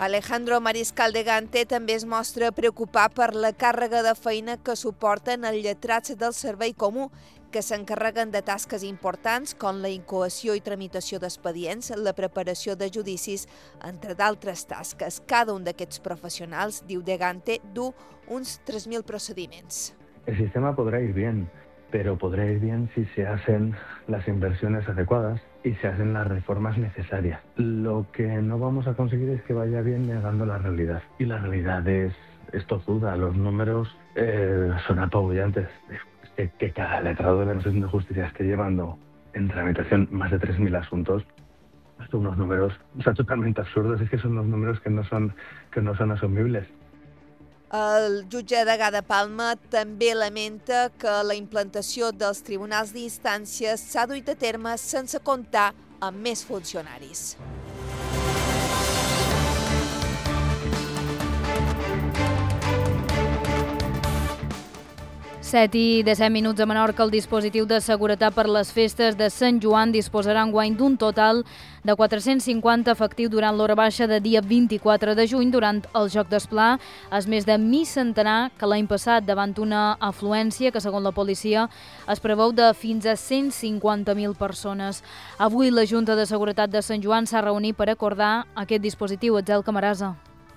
Alejandro Mariscal de Gante també es mostra preocupat per la càrrega de feina que suporten els lletrats del servei comú, que s'encarreguen de tasques importants com la incoació i tramitació d'expedients, la preparació de judicis, entre d'altres tasques. Cada un d'aquests professionals, diu de Gante, du uns 3.000 procediments. El sistema podrá ir bien, pero podrá ir bien si se hacen las inversiones adecuadas y se hacen las reformas necesarias. Lo que no vamos a conseguir es que vaya bien negando la realidad. Y la realidad es tozuda. Los números son apabullantes. Que cada letrado de la Administración de Justicia esté llevando en tramitación más de 3.000 asuntos, son unos números totalmente absurdos. Es que son unos números que no son asumibles. El jutge degà de Palma també lamenta que la implantació dels tribunals d'instàncies s'ha duit a terme sense comptar amb més funcionaris. 7:17 a Menorca. El dispositiu de seguretat per les festes de Sant Joan disposarà enguany d'un total de 450 efectius durant l'hora baixa de dia 24 de juny. Durant el Joc d'Esplà és més de mig centenar que l'any passat, davant una afluència que, segons la policia, es preveu de fins a 150.000 persones. Avui la Junta de Seguretat de Sant Joan s'ha reunit per acordar aquest dispositiu. Etzel Camarasa.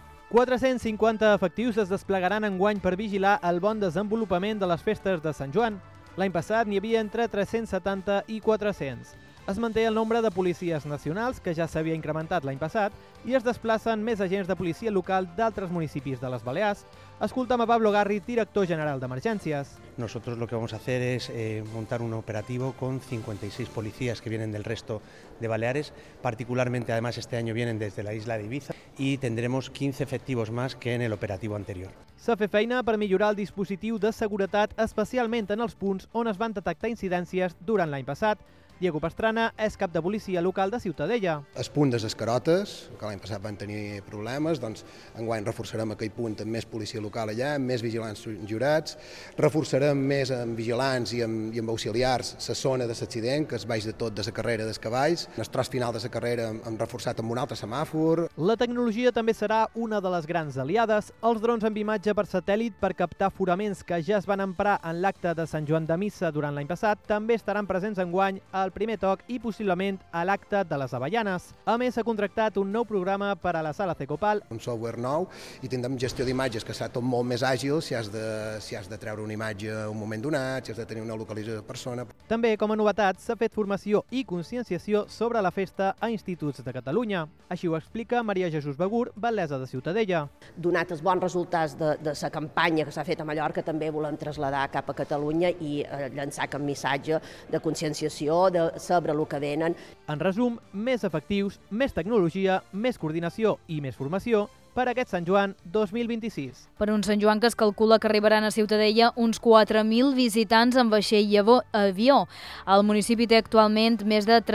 450 efectius es desplegaran enguany per vigilar el bon desenvolupament de les festes de Sant Joan. L'any passat n'hi havia entre 370 i 400. Es manté el nombre de policies nacionals, que ja s'havia incrementat l'any passat, i es desplacen més agents de policia local d'altres municipis de les Balears. Escoltam a Pablo Garri, director general d'Emergències. Nosotros lo que vamos a hacer es montar un operativo con 56 policías que vienen del resto de Baleares. Particularmente, además, este año vienen desde la isla de Ibiza y tendremos 15 efectivos más que en el operativo anterior. S'ha fet feina per millorar el dispositiu de seguretat, especialment en els punts on es van detectar incidències durant l'any passat. Diego Pastrana és cap de policia local de Ciutadella. El punt de les Carotes, que l'any passat van tenir problemes, doncs enguany reforçarem aquell punt amb més policia local allà, amb més vigilants jurats, reforçarem més amb vigilants i amb auxiliars la zona de l'accident, que és baix de tot de la carrera dels cavalls. En el tros final de la carrera hem reforçat amb un altre semàfor. La tecnologia també serà una de les grans aliades. Els drons amb imatge per satèl·lit per captar foraments que ja es van emprar en l'acte de Sant Joan de Missa durant l'any passat també estaran presents enguany al primer toc i possiblement a l'acte de les Avellanes. A més, s'ha contractat un nou programa per a la sala Cecopal. Un software nou i tindrem gestió d'imatges que serà tot molt més àgil si has de treure una imatge en un moment donat, si has de tenir una localització de persona. També, com a novetat, s'ha fet formació i conscienciació sobre la festa a instituts de Catalunya. Així ho explica Maria Jesús Begur, batlessa de Ciutadella. Donat els bons resultats de la campanya que s'ha fet a Mallorca, també volem traslladar cap a Catalunya i llançar aquest missatge de conscienciació, de saber el que venen. En resum, més efectius, més tecnologia, més coordinació i més formació per aquest Sant Joan 2026. Per un Sant Joan que es calcula que arribaran a Ciutadella uns 4.000 visitants en vaixell i avió. El municipi té actualment més de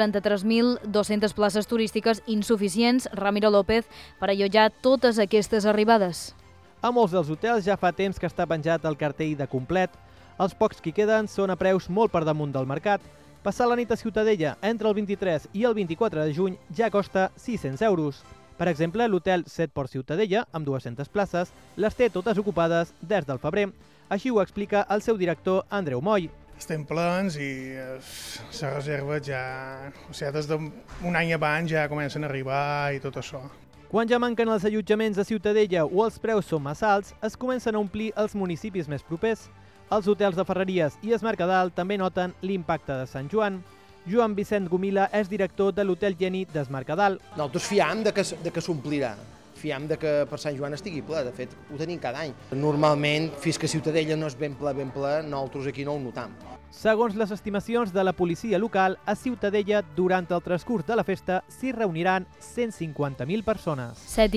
33.200 places turístiques insuficients, Ramiro López, per allotjar totes aquestes arribades. A molts dels hotels ja fa temps que està penjat el cartell de complet. Els pocs que queden són a preus molt per damunt del mercat. Passar la nit a Ciutadella entre el 23 i el 24 de juny ja costa 600 euros. Per exemple, l'hotel Set Port Ciutadella, amb 200 places, les té totes ocupades des del febrer. Així ho explica el seu director, Andreu Moll. Estem plens i les reserves ja, des d'un any abans ja comencen a arribar i tot això. Quan ja manquen els allotjaments a Ciutadella o els preus són massa alts, es comencen a omplir els municipis més propers. Els hotels de Ferreries i Es Mercadal també noten l'impacte de Sant Joan. Joan Vicent Gomila és director de l'Hotel Geni d'Es Mercadal. Nosaltres fiem de que s'omplirà, fiem de que per Sant Joan estigui ple, de fet ho tenim cada any. Normalment, fins que Ciutadella no és ben ple, nosaltres aquí no ho notam. Segons les estimacions de la policia local, a Ciutadella, durant el transcurs de la festa, s'hi reuniran 150.000 persones.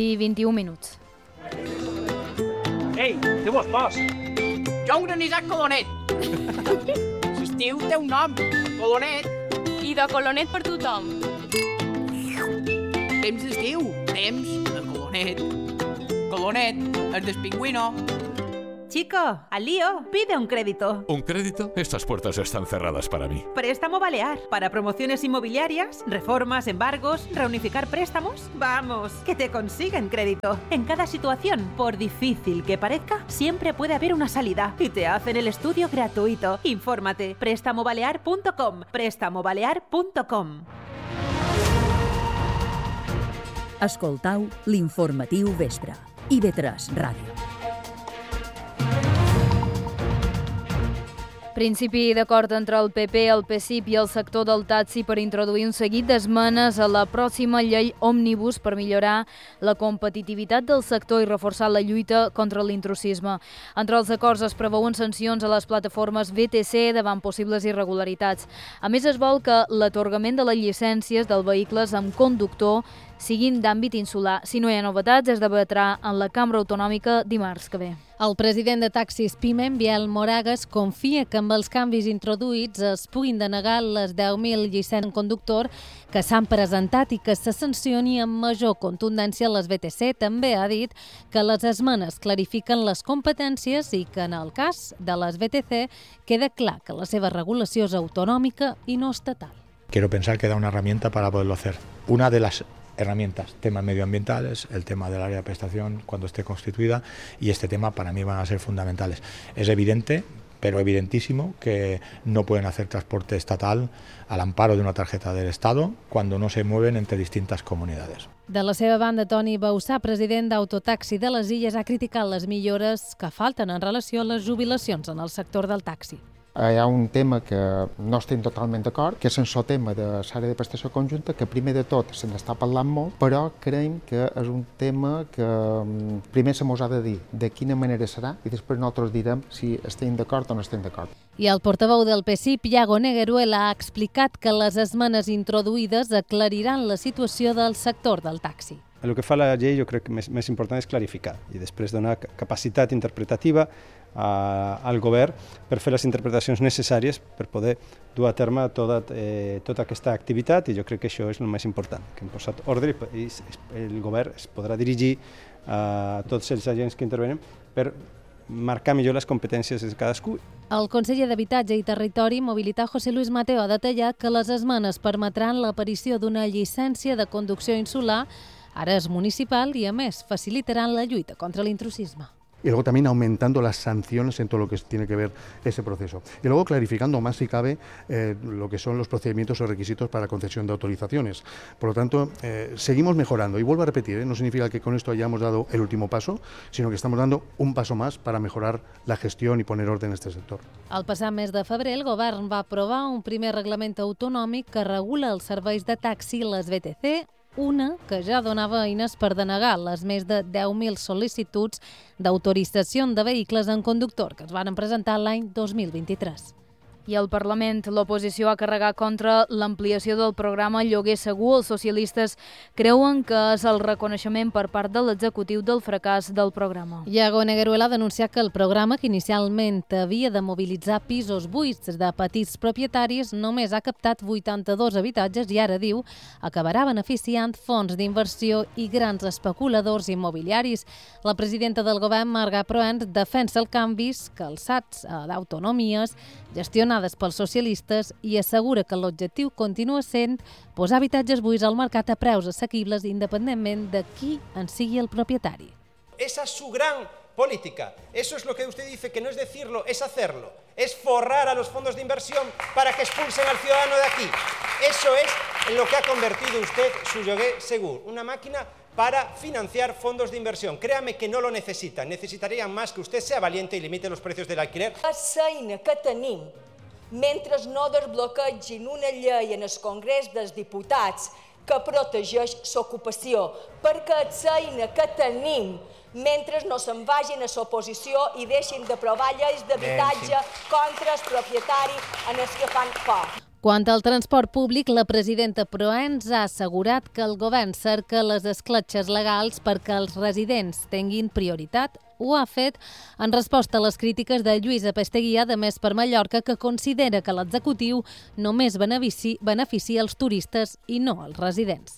7:21. Ei, té vos pas! Jo un granisat colonet. L'estiu té un nom, colonet. I de colonet per tothom. Temps d'estiu, temps de colonet. Colonet, el del pingüino. Chico, al lío, pide un crédito. ¿Un crédito? Estas puertas están cerradas para mí. Préstamo Balear, para promociones inmobiliarias, reformas, embargos, reunificar préstamos. Vamos, que te consiguen crédito. En cada situación, por difícil que parezca, siempre puede haber una salida y te hacen el estudio gratuito. Infórmate, prestamobalear.com, prestamobalear.com. Escoltau l'informatiu vespre. IB3 Ràdio. Principi d'acord entre el PP, el PSIP i el sector del taxi per introduir un seguit d'esmenes a la pròxima llei òmnibus per millorar la competitivitat del sector i reforçar la lluita contra l'intrusisme. Entre els acords es preveuen sancions a les plataformes VTC davant possibles irregularitats. A més, es vol que l'atorgament de les llicències dels vehicles amb conductor siguin d'àmbit insular. Si no hi ha novetats, es debatrà en la Cambra Autonòmica dimarts que ve. El president de Taxis Pimen, Biel Moragas, confia que amb els canvis introduïts es puguin denegar les 10.000 llicències conductor que s'han presentat i que se sancioni amb major contundència les VTC. També ha dit que les esmenes clarifiquen les competències i que en el cas de les VTC queda clar que la seva regulació és autonòmica i no estatal. Quiero pensar que da una herramienta para poderlo hacer. Una de las herramientas, temas medioambientales, el tema del área de prestación cuando esté constituida, y este tema para mí van a ser fundamentales. Es evidente, pero evidentísimo, que no pueden hacer transporte estatal al amparo de una tarjeta del Estado cuando no se mueven entre distintas comunidades. De la seva banda, Toni Bausà, president d'Autotaxi de les Illes, ha criticat les millores que falten en relació a les jubilacions en el sector del taxi. Hi ha un tema que no estem totalment d'acord, que és el tema de l'àrea de prestació conjunta, que primer de tot se n'està parlant molt, però creiem que és un tema que primer se mos ha de dir de quina manera serà i després nosaltres direm si estem d'acord o no estem d'acord. I el portaveu del PSIP, Iago Negueruela, ha explicat que les esmenes introduïdes aclariran la situació del sector del taxi. El que fa la llei jo crec que més important és clarificar i després donar capacitat interpretativa al govern per fer les interpretacions necessàries per poder dur a terme tota aquesta activitat, i jo crec que això és el més important, que hem posat ordre i el govern es podrà dirigir a tots els agents que intervenen per marcar millor les competències de cadascú. El conseller d'Habitatge i Territori i Mobilitat, José Luis Mateo, ha detallat que les esmenes permetran l'aparició d'una llicència de conducció insular, ara és municipal, i a més facilitaran la lluita contra l'intrusisme. Y luego también aumentando las sanciones en todo lo que tiene que ver ese proceso. Y luego clarificando más si cabe lo que son los procedimientos o requisitos para concesión de autorizaciones. Por lo tanto, seguimos mejorando. Y vuelvo a repetir, no significa que con esto hayamos dado el último paso, sino que estamos dando un paso más para mejorar la gestión y poner orden en este sector. El passat mes de febrer, el govern va aprovar un primer reglament autonòmic que regula els serveis de taxi i les VTC, una que ja donava eines per denegar les més de 10.000 sol·licituds d'autorització de vehicles en conductor que es van presentar l'any 2023. I al Parlament, l'oposició ha carregat contra l'ampliació del programa Lloguer Segur. Els socialistes creuen que és el reconeixement per part de l'executiu del fracàs del programa. Iago Negueruela ha denunciat que el programa, que inicialment havia de mobilitzar pisos buits de petits propietaris, només ha captat 82 habitatges i ara, diu, acabarà beneficiant fons d'inversió i grans especuladors immobiliaris. La presidenta del govern, Marga Proens, defensa els canvis calçats d'autonomies gestionades pels socialistes i assegura que l'objectiu continua sent posar habitatges buits al mercat a preus assequibles independentment de qui en sigui el propietari. Esa es su gran política. Eso es lo que usted dice, que no es decirlo, es hacerlo. Es forrar a los fondos de inversión para que expulsen al ciudadano de aquí. Eso es en lo que ha convertido usted su Lloguer Segur, una máquina para financiar fondos de inversión. Créame que no lo necesitan. Necesitarían más que usted sea valiente y limite los precios del alquiler. La feina que tenim mentre no desbloquegin una llei en el Congrés dels Diputats que protegeix l'ocupació, perquè la feina que tenim mentre no se'n vagin a l'oposició i deixin d'aprovar lleis d'habitatge contra els propietaris en els que fan por. Quant al transport públic, la presidenta Proens ha assegurat que el govern cerca les escletxes legals perquè els residents tinguin prioritat. Ho ha fet en resposta a les crítiques de Lluïsa Pesteguia de Més per Mallorca, que considera que l'executiu només beneficia els turistes i no els residents.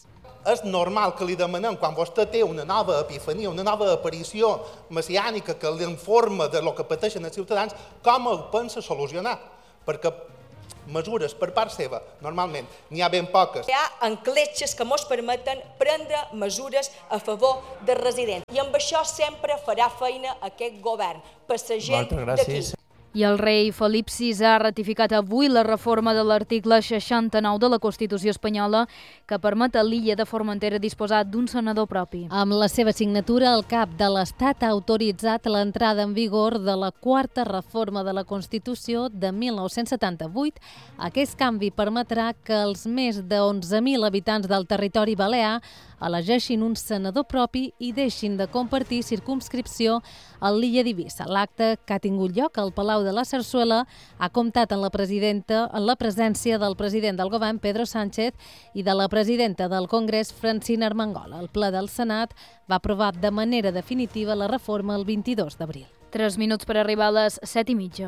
és normal que li demanem, quan vostè té una nova epifania, una nova aparició messiànica que l'informa de lo que pateixen els ciutadans, com ho pensa solucionar? Perquè mesures per part seva, normalment, n'hi ha ben poques. Hi ha encletxes que ens permeten prendre mesures a favor dels residents. I amb això sempre farà feina aquest govern, per la gent d'aquí. I el rei Felip VI ha ratificat avui la reforma de l'article 69 de la Constitució espanyola que permet a l'illa de Formentera disposar d'un senador propi. Amb la seva signatura, el cap de l'Estat ha autoritzat l'entrada en vigor de la quarta reforma de la Constitució de 1978. Aquest canvi permetrà que els més de 11.000 habitants del territori balear elegeixin un senador propi i deixin de compartir circumscripció a l'illa d'Eivissa. L'acte que ha tingut lloc al Palau de la Sarsuela ha comptat en la presència del president del govern, Pedro Sánchez, i de la presidenta del Congrés, Francina Armengol. El ple del Senat va aprovar de manera definitiva la reforma el 22 d'abril. 3 minuts per arribar a les 7:30.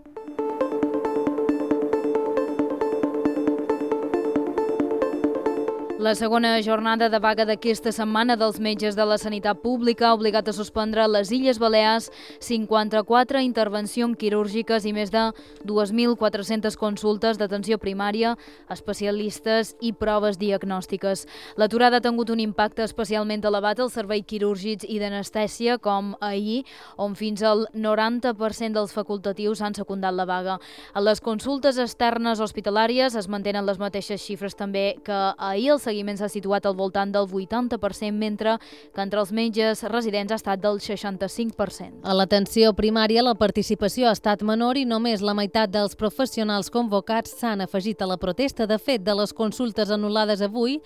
La segona jornada de vaga d'aquesta setmana dels metges de la sanitat pública ha obligat a suspendre a les Illes Balears 54 intervencions quirúrgiques i més de 2.400 consultes d'atenció primària, especialistes i proves diagnòstiques. L'aturada ha tingut un impacte especialment elevat al servei quirúrgic i d'anestèsia, com ahir, on fins al 90% dels facultatius han secundat la vaga. A les consultes externes hospitalàries es mantenen les mateixes xifres també que ahir. El seguiment s'ha situat al voltant del 80%, mentre que entre els metges residents ha estat del 65%. A l'atenció primària la participació ha estat menor i només la meitat dels professionals convocats s'han afegit a la protesta. De fet, de les consultes anul·lades avui,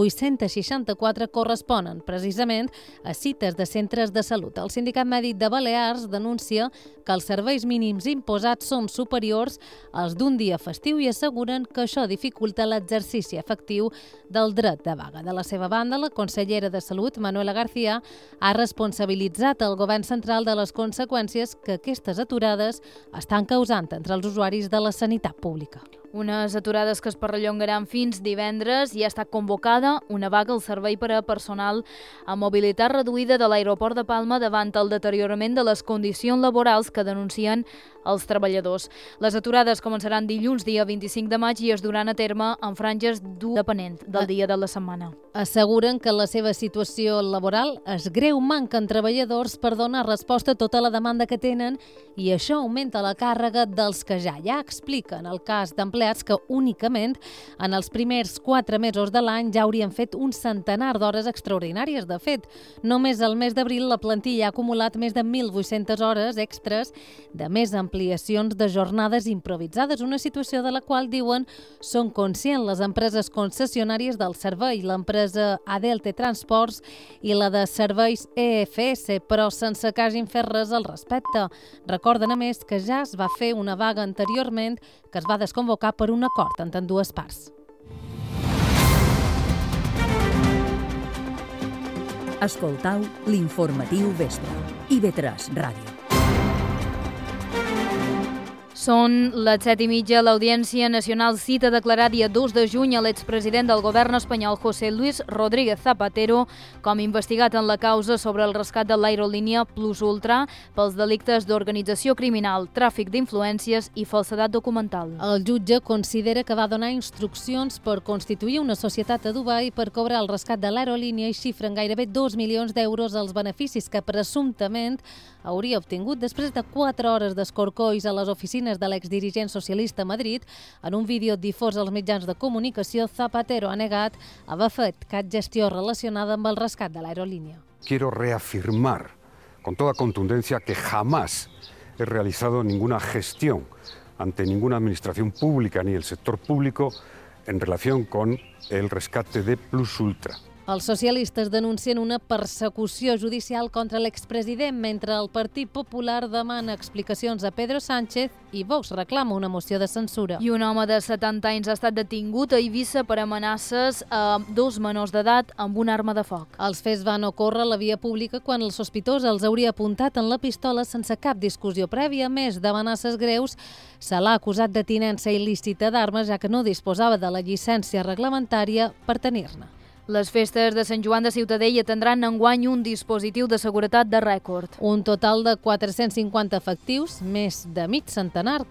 864 corresponen precisament a cites de centres de salut. El Sindicat Mèdic de Balears denuncia que els serveis mínims imposats són superiors als d'un dia festiu i asseguren que això dificulta l'exercici efectiu del dret de vaga. De la seva banda, la consellera de Salut, Manuela García, ha responsabilitzat el govern central de les conseqüències que aquestes aturades estan causant entre els usuaris de la sanitat pública. Unes aturades que es perllongaran fins divendres i ha estat convocada una vaga al servei per a personal amb mobilitat reduïda de l'aeroport de Palma davant el deteriorament de les condicions laborals que denuncien els treballadors. Les aturades començaran dilluns, dia 25 de maig, i es duran a terme en franges depenent del dia de la setmana. Asseguren que la seva situació laboral és greu, manquen treballadors per donar resposta a tota la demanda que tenen i això augmenta la càrrega dels que ja expliquen el cas d'empleats que únicament en els primers 4 mesos de l'any ja haurien fet un centenar d'hores extraordinàries. De fet, només al mes d'abril la plantilla ha acumulat més de 1.800 hores extres de més ampliacions de jornades improvisades, una situació de la qual, diuen, són conscients les empreses concessionàries del servei, l'empresa Adelte Transports i la de serveis EFS, però sense que hagin fet res al respecte. Recorden, a més, que ja es va fer una vaga anteriorment que es va desconvocar per un acord entre dues parts. Escoltau l'informatiu vespre. IB3 Ràdio. Són les 7:30. L'Audiència Nacional cita a declarar dia 2 de juny a l'expresident del govern espanyol José Luis Rodríguez Zapatero com investigat en la causa sobre el rescat de l'aerolínia Plus Ultra pels delictes d'organització criminal, tràfic d'influències i falsedat documental. El jutge considera que va donar instruccions per constituir una societat a Dubai per cobrar el rescat de l'aerolínia i xifren gairebé 2 milions d'euros els beneficis que presumptament hauria obtingut després de 4 hores d'escorcolls a les oficines de l'exdirigent socialista a Madrid. En un vídeo difós als mitjans de comunicació, Zapatero ha negat haver fet cap gestió relacionada amb el rescat de l'aerolínia. Quiero reafirmar con toda contundencia que jamás he realizado ninguna gestión ante ninguna administración pública ni el sector público en relación con el rescate de Plus Ultra. Els socialistes denuncien una persecució judicial contra l'expresident, mentre el Partit Popular demana explicacions a Pedro Sánchez i Vox reclama una moció de censura. I un home de 70 anys ha estat detingut a Eivissa per amenaces a 2 menors d'edat amb una arma de foc. Els fets van ocórrer a la via pública quan el sospitós els hauria apuntat en la pistola sense cap discussió prèvia. A més d'amenaces greus, se l'ha acusat de tinença il·lícita d'armes, ja que no disposava de la llicència reglamentària per tenir-ne. Les festes de Sant Joan de Ciutadella tindran enguany un dispositiu de seguretat de rècord. Un total de 450 efectius, més de mig centenar